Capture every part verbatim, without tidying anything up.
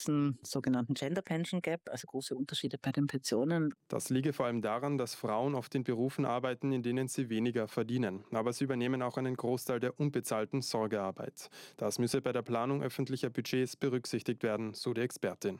einen sogenannten Gender Pension Gap, also große Unterschiede bei den Pensionen. Das liege vor allem daran, dass Frauen oft in Berufen arbeiten, in denen sie weniger verdienen. Aber sie übernehmen auch einen Großteil der unbezahlten Sorgearbeit. Das müsse bei der Planung öffentlicher Budgets berücksichtigt werden, so die Expertin.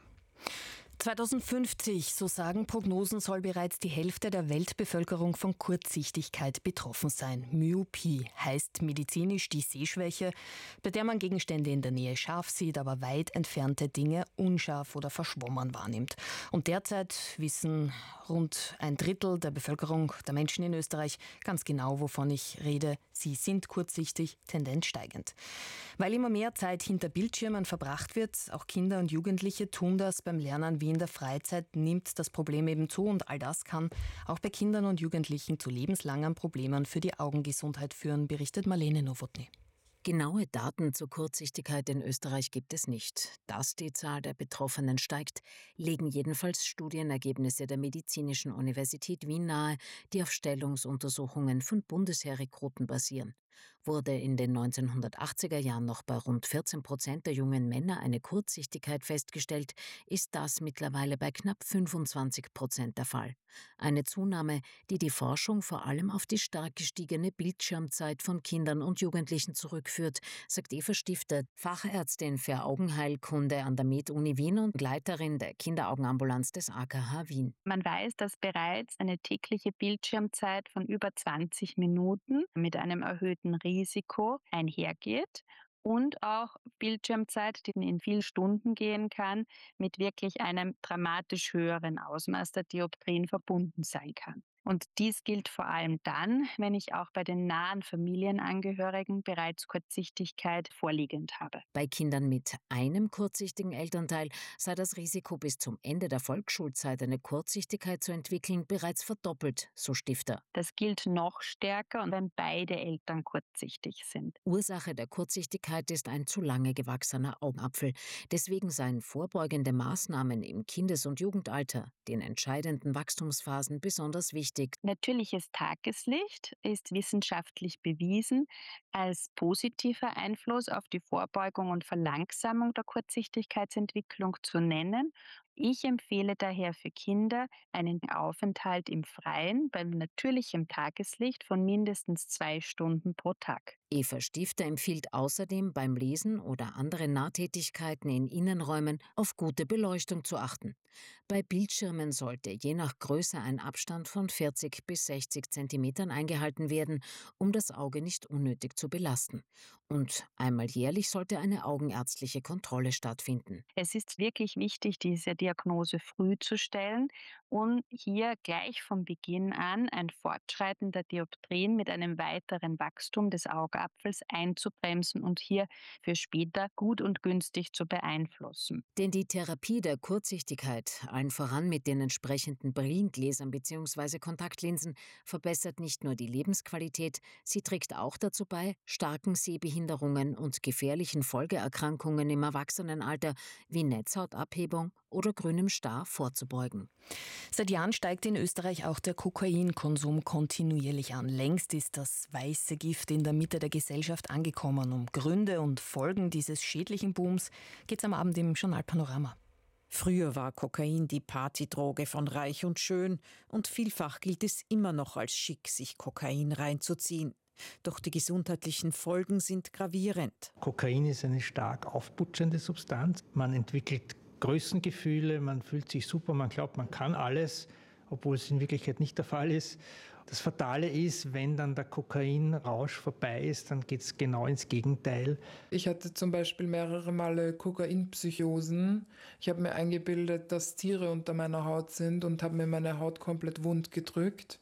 zweitausendfünfzig, so sagen Prognosen, soll bereits die Hälfte der Weltbevölkerung von Kurzsichtigkeit betroffen sein. Myopie heißt medizinisch die Sehschwäche, bei der man Gegenstände in der Nähe scharf sieht, aber weit entfernte Dinge unscharf oder verschwommen wahrnimmt. Und derzeit wissen rund ein Drittel der Bevölkerung, der Menschen in Österreich, ganz genau, wovon ich rede. Sie sind kurzsichtig, Tendenz steigend. Weil immer mehr Zeit hinter Bildschirmen verbracht wird, auch Kinder und Jugendliche tun das beim Lernen wie in der Freizeit, nimmt das Problem eben zu und all das kann auch bei Kindern und Jugendlichen zu lebenslangen Problemen für die Augengesundheit führen, berichtet Marlene Nowotny. Genaue Daten zur Kurzsichtigkeit in Österreich gibt es nicht. Dass die Zahl der Betroffenen steigt, legen jedenfalls Studienergebnisse der Medizinischen Universität Wien nahe, die auf Stellungsuntersuchungen von Bundesheerrekruten basieren. Wurde in den neunzehnhundertachtziger Jahren noch bei rund vierzehn Prozent der jungen Männer eine Kurzsichtigkeit festgestellt, ist das mittlerweile bei knapp fünfundzwanzig Prozent der Fall. Eine Zunahme, die die Forschung vor allem auf die stark gestiegene Bildschirmzeit von Kindern und Jugendlichen zurückführt, sagt Eva Stifter, Fachärztin für Augenheilkunde an der Med-Uni Wien und Leiterin der Kinderaugenambulanz des A K H Wien. Man weiß, dass bereits eine tägliche Bildschirmzeit von über zwanzig Minuten mit einem erhöhten Risiko einhergeht. Und auch Bildschirmzeit, die in vielen Stunden gehen kann, mit wirklich einem dramatisch höheren Ausmaß der Dioptrien verbunden sein kann. Und dies gilt vor allem dann, wenn ich auch bei den nahen Familienangehörigen bereits Kurzsichtigkeit vorliegend habe. Bei Kindern mit einem kurzsichtigen Elternteil sei das Risiko, bis zum Ende der Volksschulzeit eine Kurzsichtigkeit zu entwickeln, bereits verdoppelt, so Stifter. Das gilt noch stärker, wenn beide Eltern kurzsichtig sind. Ursache der Kurzsichtigkeit ist ein zu lange gewachsener Augapfel. Deswegen seien vorbeugende Maßnahmen im Kindes- und Jugendalter, den entscheidenden Wachstumsphasen, besonders wichtig. Natürliches Tageslicht ist wissenschaftlich bewiesen als positiver Einfluss auf die Vorbeugung und Verlangsamung der Kurzsichtigkeitsentwicklung zu nennen. Ich empfehle daher für Kinder einen Aufenthalt im Freien bei natürlichem Tageslicht von mindestens zwei Stunden pro Tag. Eva Stifter empfiehlt außerdem beim Lesen oder anderen Nahtätigkeiten in Innenräumen auf gute Beleuchtung zu achten. Bei Bildschirmen sollte je nach Größe ein Abstand von vierzig bis sechzig Zentimetern eingehalten werden, um das Auge nicht unnötig zu belasten. Und einmal jährlich sollte eine augenärztliche Kontrolle stattfinden. Es ist wirklich wichtig, diese Diagnose früh zu stellen und hier gleich von Beginn an ein Fortschreiten der Dioptrien mit einem weiteren Wachstum des Augapfels einzubremsen und hier für später gut und günstig zu beeinflussen. Denn die Therapie der Kurzsichtigkeit, allen voran mit den entsprechenden Brillengläsern bzw. Kontaktlinsen, verbessert nicht nur die Lebensqualität, sie trägt auch dazu bei, starken Sehbehinderungen und gefährlichen Folgeerkrankungen im Erwachsenenalter wie Netzhautabhebung oder grünem Star vorzubeugen. Seit Jahren steigt in Österreich auch der Kokainkonsum kontinuierlich an. Längst ist das weiße Gift in der Mitte der Gesellschaft angekommen. Um Gründe und Folgen dieses schädlichen Booms geht es am Abend im Journal Panorama. Früher war Kokain die Partydroge von Reich und Schön und vielfach gilt es immer noch als schick, sich Kokain reinzuziehen. Doch die gesundheitlichen Folgen sind gravierend. Kokain ist eine stark aufputschende Substanz. Man entwickelt Größengefühle, man fühlt sich super, man glaubt, man kann alles, obwohl es in Wirklichkeit nicht der Fall ist. Das Fatale ist, wenn dann der Kokainrausch vorbei ist, dann geht es genau ins Gegenteil. Ich hatte zum Beispiel mehrere Male Kokainpsychosen. Ich habe mir eingebildet, dass Tiere unter meiner Haut sind und habe mir meine Haut komplett wund gedrückt.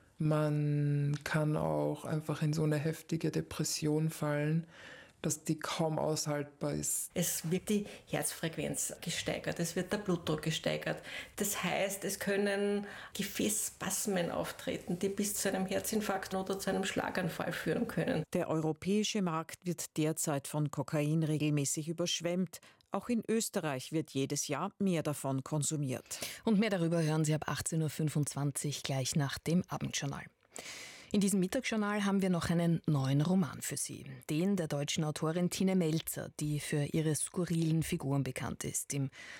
Man kann auch einfach in so eine heftige Depression fallen, dass die kaum aushaltbar ist. Es wird die Herzfrequenz gesteigert, es wird der Blutdruck gesteigert. Das heißt, es können Gefäßspasmen auftreten, die bis zu einem Herzinfarkt oder zu einem Schlaganfall führen können. Der europäische Markt wird derzeit von Kokain regelmäßig überschwemmt. Auch in Österreich wird jedes Jahr mehr davon konsumiert. Und mehr darüber hören Sie ab achtzehn Uhr fünfundzwanzig gleich nach dem Abendjournal. In diesem Mittagsjournal haben wir noch einen neuen Roman für Sie. Den der deutschen Autorin Tine Melzer, die für ihre skurrilen Figuren bekannt ist. Im